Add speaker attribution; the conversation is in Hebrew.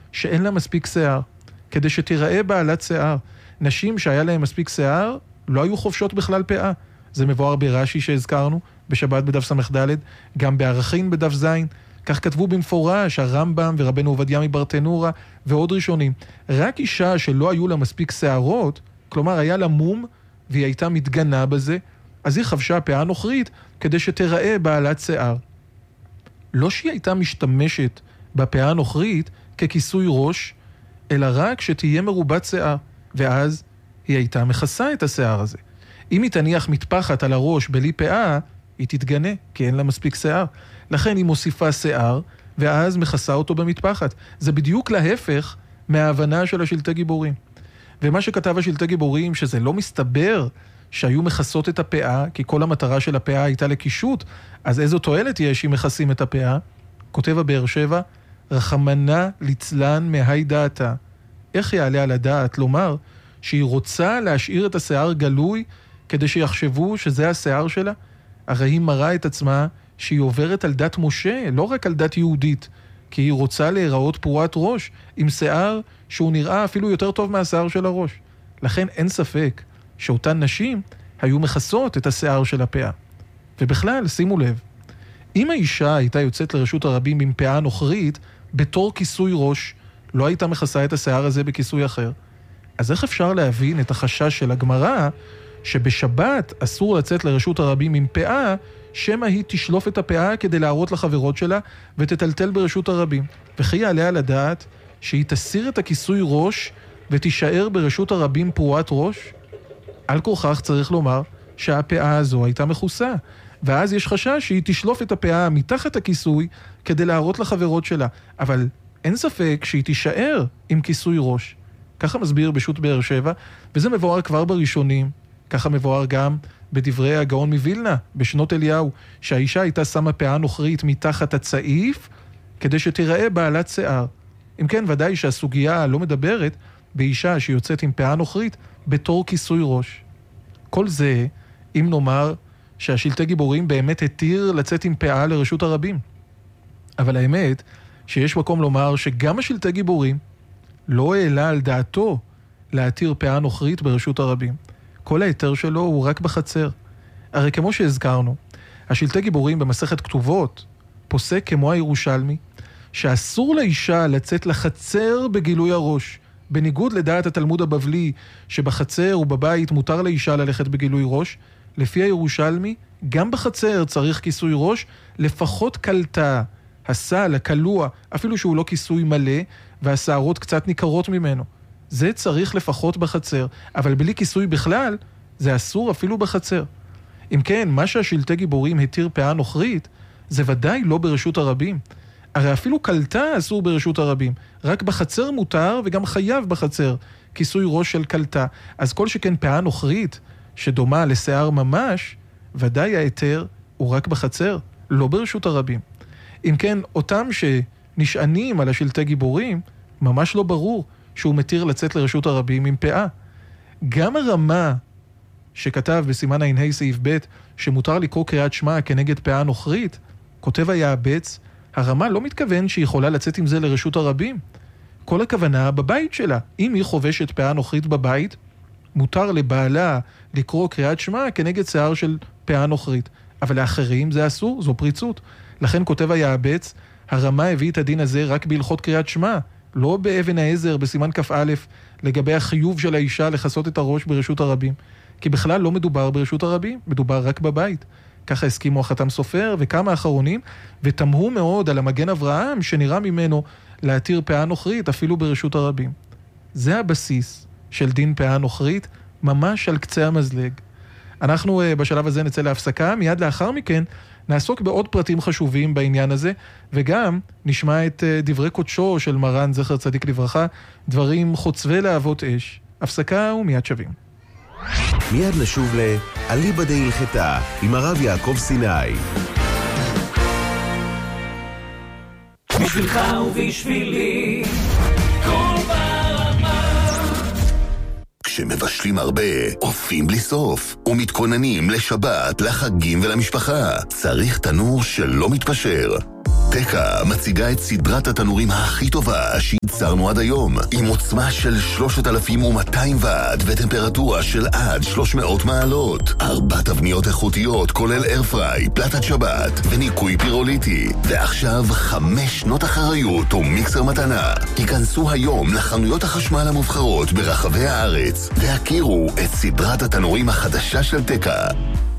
Speaker 1: שאין לה מספיק שיער, כדי שתיראה בעלת שיער. נשים שהיה להם מספיק שיער, לא היו חובשות בכלל פאה. זה מבואר ברש"י שהזכרנו, בשבת בדף ס"ד, גם בערכין בדף ז', כך כתבו במפורש הרמב"ם ורבנו עובדיה מברטנורה ועוד ראשונים. רק אישה שלא היו לה מספיק שערות, כלומר היה לה מום והיא הייתה מתגנה בזה, אז היא חבשה פאה נוכרית כדי שתיראה בעלת שיער. לא שהיא הייתה משתמשת בפאה הנוכרית ככיסוי ראש, אלא רק שתהיה מרובת שיער, ואז היא הייתה מכסה את השיער הזה. אם היא תניח מטפחת על הראש בלי פאה, היא תתגנה, כי אין לה מספיק שיער. לכן היא מוסיפה שיער, ואז מכסה אותו במטפחת. זה בדיוק להפך מההבנה של השלטי גיבורים. ומה שכתב השלטי גיבורים, שזה לא מסתבר שהיו מכסות את הפאה, כי כל המטרה של הפאה הייתה לקישוט, אז איזו תועלת יש אם מכסים את הפאה? כותב הבאר שבע, רחמנה ליצלן מהי דעתה. איך יעלה על הדעת לומר שהיא רוצה להשאיר את השיער גלוי כדי שיחשבו שזה השיער שלה? הרי היא מראה את עצמה שהיא עוברת על דת משה, לא רק על דת יהודית, כי היא רוצה להיראות פרועת ראש, עם שיער שהוא נראה אפילו יותר טוב מהשיער של הראש. לכן אין ספק שאותן נשים היו מכסות את השיער של הפאה. ובכלל, שימו לב, אם האישה הייתה יוצאת לרשות הרבים עם פאה נוכרית, בתור כיסוי ראש, לא הייתה מכסה את השיער הזה בכיסוי אחר. אז איך אפשר להבין את החשש של הגמרא, שבשבת אסור לצאת לרשות הרבים עם פאה, שמא היא תשלוף את הפאה כדי להראות לחברות שלה, ותטלטל ברשות הרבים. וכי יעלה על הדעת שהיא תסיר את הכיסוי ראש, ותישאר ברשות הרבים פרועת ראש? על כורכך צריך לומר שהפאה הזו הייתה מכוסה, ואז יש חשש שהיא תשלוף את הפאה מתחת הכיסוי כדי להראות לחברות שלה, אבל אין ספק שהיא תישאר עם כיסוי ראש. ככה מסביר בשו"ת באר שבע, וזה מבואר כבר בראשונים, ככה מבואר גם בדברי הגאון מווילנה, בשנות אליהו, שהאישה הייתה שמה פאה נוכרית מתחת הצעיף, כדי שתיראה בעלת שיער. אם כן, ודאי שהסוגיה לא מדברת באישה שיוצאת עם פאה נוכרית בתור כיסוי ראש. כל זה, אם נאמר שהשלטי גיבורים באמת התיר לצאת עם פאה לרשות הרבים. אבל האמת שיש מקום לומר שגם השלטי גיבורים לא העלה על דעתו להתיר פאה נוכרית ברשות הרבים. כל היתר שלו הוא רק בחצר. הרי כמו שהזכרנו, השלטי גיבורים במסכת כתובות פוסק כמו הירושלמי, שאסור לאישה לצאת לחצר בגילוי הראש, בניגוד לדעת התלמוד הבבלי, שבחצר ובבית מותר לאישה ללכת בגילוי ראש. לפי הירושלמי, גם בחצר צריך כיסוי ראש, לפחות קלטה, הסל, הקלוע, אפילו שהוא לא כיסוי מלא, והשערות קצת ניכרות ממנו. זה צריך לפחות בחצר, אבל בלי כיסוי בכלל, זה אסור אפילו בחצר. אם כן, מה שהשלטי גיבורים התיר פאה נוכרית, זה ודאי לא ברשות הרבים. הרי אפילו קלטה אסור ברשות הרבים, רק בחצר מותר וגם חייב בחצר, כיסוי ראש של קלטה. אז כל שכן פאה נוכרית, שדומה לשיער ממש, ודאי היתר הוא רק בחצר, לא ברשות הרבים. אם כן, אותם שנשענים על השלטי גיבורים, ממש לא ברור שהוא מתיר לצאת לרשות הרבים עם פאה. גם הרמה שכתב בסימן ע"ה סעיף ב' שמותר לקרוא קריאת שמע כנגד פאה נוכרית, כותב היעבץ, הרמה לא מתכוון שהיא יכולה לצאת עם זה לרשות הרבים. כל הכוונה בבית שלה. אם היא חובשת פאה נוכרית בבית, מותר לבעלה לקרוא קריאת שמע כנגד שיער של פאה נוכרית. אבל לאחרים זה אסור, זו פריצות. לכן כותב היעבץ, הרמה הביא את הדין הזה רק בהלכות קריאת שמע, לא באבן העזר בסימן כ"א לגבי החיוב של האישה לחסות את הראש ברשות הרבים. כי בכלל לא מדובר ברשות הרבים, מדובר רק בבית. ככה הסכימו החתם סופר וכמה אחרונים, ותמהו מאוד על המגן אברהם שנראה ממנו להתיר פאה נוכרית אפילו ברשות הרבים. זה הבסיס של דין פאה נוכרית, ממש על קצה המזלג. אנחנו בשלב הזה נצא להפסקה, מיד לאחר מכן נעסוק בעוד פרטים חשובים בעניין הזה, וגם נשמע את דברי קודשו של מרן זכר צדיק לברכה, דברים חוצבי להבות אש. הפסקה ומיד שווים.
Speaker 2: מיד נשוב לאליבא דהלכתה עם הרב יעקב סיני.
Speaker 3: בשבילך ובשבילי כל ברמה.
Speaker 4: כשמבשלים הרבה, אופים בלי סוף ומתכוננים לשבת, לחגים ולמשפחה, צריך תנור שלא מתפשר. תקה מציגה את סדרת התנורים הכי טובה שייצרנו עד היום, עם עוצמה של 3200 ואט וטמפרטורה של עד 300 מעלות. 4 תבניות איכותיות כולל איירפריי, פלטת שבת וניקוי פירוליטי. ועכשיו 5 שנות אחריות ומיקסר מתנה. היכנסו היום לחנויות החשמל המובחרות ברחבי הארץ והכירו את סדרת התנורים החדשה של תקה.